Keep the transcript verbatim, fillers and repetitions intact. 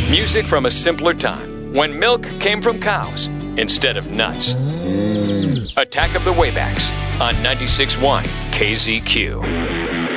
Music from a simpler time, when milk came from cows instead of nuts. Attack of the Waybacks on ninety-six point one K Z Q.